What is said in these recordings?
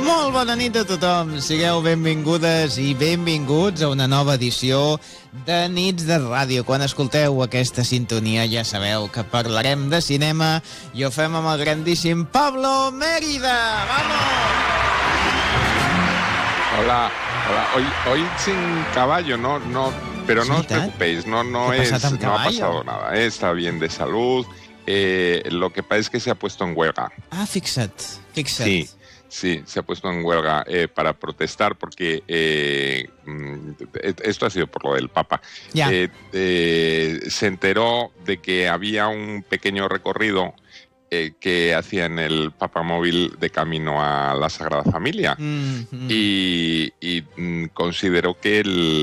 Molt bona nit a tothom, sigueu benvingudes i benvinguts a una nova edició de Nits de Ràdio. Quan escolteu aquesta sintonia ja sabeu que parlarem de cinema i ho fem amb el grandíssim Pablo Mérida. ¡Vamos! Hola. Hoy sin caballo, pero no os preocupéis, no ha pasado nada, está bien de salud. Lo que pasa es que se ha puesto en huelga. Ah, fixa't. Sí, se ha puesto en huelga para protestar porque esto ha sido por lo del Papa. Ya. Se enteró de que había un pequeño recorrido que hacía en el Papamóvil de camino a la Sagrada Familia y consideró que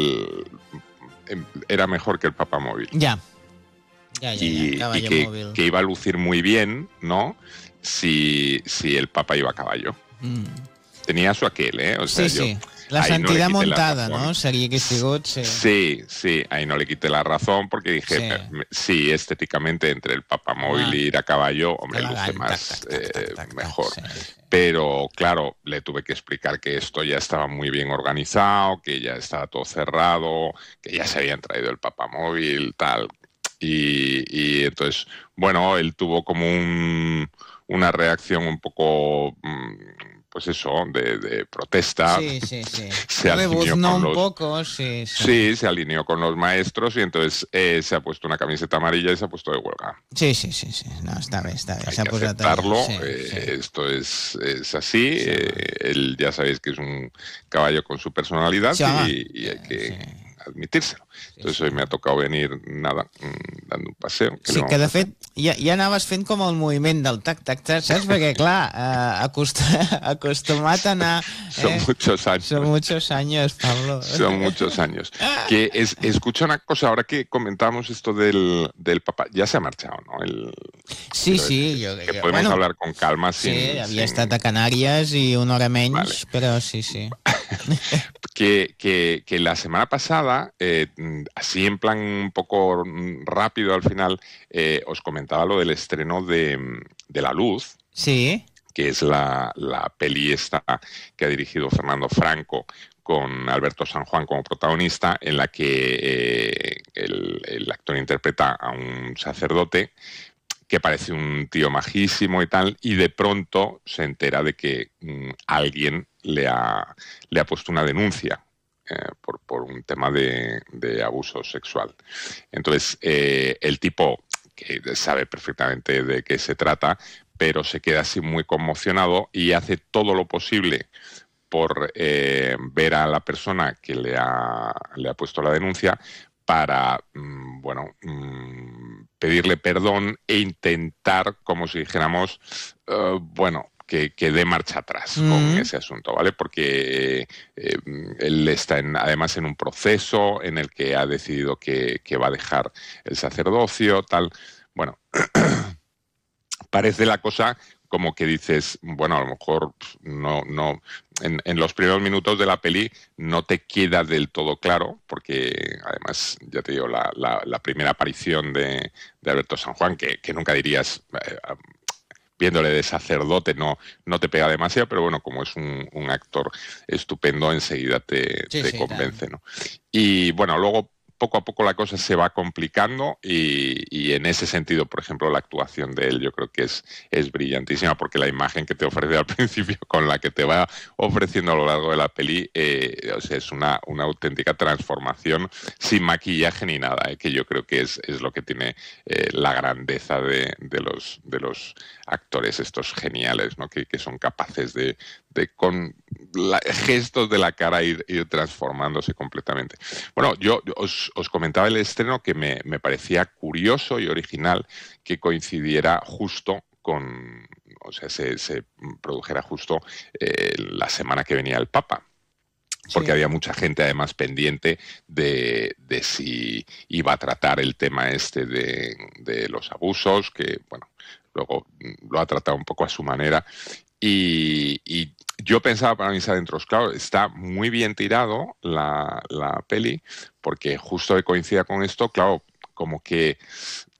era mejor que el Papamóvil. Ya. Y que iba a lucir muy bien, ¿no? Si el Papa iba a caballo. Tenía su aquel, ¿eh? O sea, sí. La santidad no montada, ¿no? Sería que Sí, ahí no le quité la razón porque dije, sí, estéticamente entre el Papamóvil y ir a caballo, hombre, luce más mejor. Sí. Pero, claro, le tuve que explicar que esto ya estaba muy bien organizado, que ya estaba todo cerrado, que ya se habían traído el Papamóvil, tal. Y entonces, bueno, él tuvo como una reacción un poco, pues eso, de protesta. Sí. Se alineó con un poco, sí. Sí, se alineó con los maestros y entonces se ha puesto una camiseta amarilla y se ha puesto de huelga. Sí. No, está bien. Hay que aceptarlo, esto es así. Él ya sabéis que es un caballo con su personalidad y hay que admitírselo. Entonces hoy me ha tocado venir, dando un paseo. Que de fet ja anaves fent com el moviment del tac-tac, saps? Perquè, clar, acostumat a anar... Son muchos años, Pablo. Son muchos años. Que escucha una cosa, ahora que comentamos esto del Papa, ya se ha marchado, ¿no? Sí. Que podemos hablar con calma. Sí, havia estat a Canàries i una hora menys, però sí. Que la semana pasada, así en plan un poco rápido al final, os comentaba lo del estreno de La Luz. Sí. Que es la peli esta que ha dirigido Fernando Franco con Alberto San Juan como protagonista, en la que el actor interpreta a un sacerdote que parece un tío majísimo y tal, y de pronto se entera de que alguien le ha puesto una denuncia por un tema de abuso sexual. Entonces, el tipo, que sabe perfectamente de qué se trata, pero se queda así muy conmocionado y hace todo lo posible por ver a la persona que le ha puesto la denuncia para, pedirle perdón e intentar, como si dijéramos, que dé marcha atrás con ese asunto, ¿vale? Porque él está además en un proceso en el que ha decidido que va a dejar el sacerdocio, tal. Bueno, parece la cosa como que dices, bueno, a lo mejor no en los primeros minutos de la peli no te queda del todo claro, porque además, ya te digo, la primera aparición de Alberto San Juan, que nunca dirías, viéndole de sacerdote, no te pega demasiado, pero bueno, como es un actor estupendo, enseguida te convence, ¿no? Y bueno, luego poco a poco la cosa se va complicando y en ese sentido, por ejemplo, la actuación de él yo creo que es brillantísima, porque la imagen que te ofrece al principio con la que te va ofreciendo a lo largo de la peli, o sea, es una auténtica transformación sin maquillaje ni nada, que yo creo que es lo que tiene la grandeza de los actores estos geniales, ¿no? Que son capaces de con gestos de la cara ir transformándose completamente. Bueno, yo os comentaba el estreno que me parecía curioso y original que coincidiera justo con, o sea, se produjera justo la semana que venía el Papa. Porque había mucha gente además pendiente de si iba a tratar el tema este de los abusos, que bueno, luego lo ha tratado un poco a su manera. Y yo pensaba para mis adentros, claro, está muy bien tirado la peli, porque justo que coincida con esto, claro, como que